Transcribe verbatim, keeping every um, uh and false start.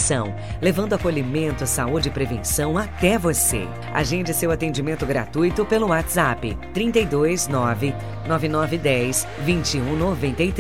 Nutrição, levando acolhimento, saúde e prevenção até você. Agende seu atendimento gratuito pelo WhatsApp trinta e dois, nove nove nove um zero, dois um nove três.